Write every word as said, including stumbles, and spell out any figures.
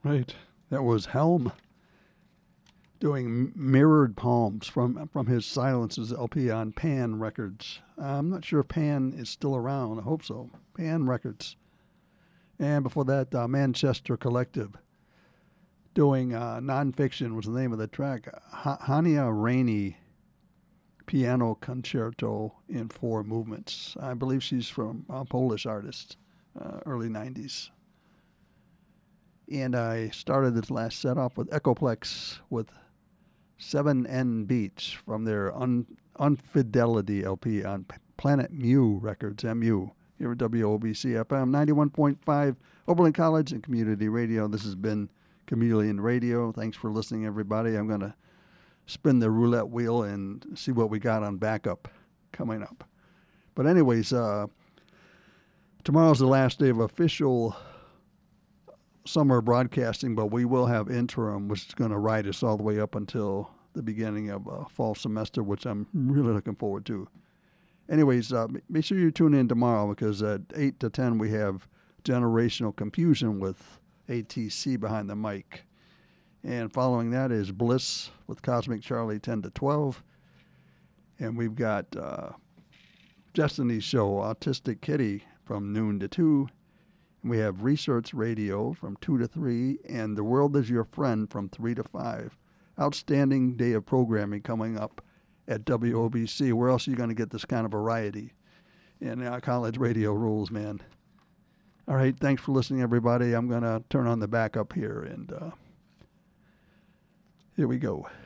Right. That was Helm doing Mirrored Palms from from his Silences L P on Pan Records. I'm not sure if Pan is still around. I hope so. Pan Records. And before that, uh, Manchester Collective doing uh, Nonfiction was the name of the track. H- Hania Rainey Piano Concerto in Four Movements. I believe she's from a Polish artist, uh, early nineties. And I started this last set off with Echoplex with seven N Beats from their Un- Unfidelity L P on Planet Mu Records, M U, here at W O B C F M, ninety-one point five, Oberlin College and Community Radio. This has been Chameleon Radio. Thanks for listening, everybody. I'm going to spin the roulette wheel and see what we got on backup coming up. But anyways, uh, tomorrow's the last day of official summer broadcasting, but we will have interim, which is going to ride us all the way up until the beginning of uh, fall semester, which I'm really looking forward to. Anyways, uh, make sure you tune in tomorrow because at eight to ten we have Generational Confusion with A T C behind the mic. And following that is Bliss with Cosmic Charlie ten to twelve. And we've got uh, Destiny's Show, Autistic Kitty from noon to two. And we have Research Radio from two to three. And The World is Your Friend from three to five. Outstanding day of programming coming up at W O B C. Where else are you going to get this kind of variety? And uh, college radio rules, man. All right, thanks for listening, everybody. I'm going to turn on the backup here, and uh, here we go.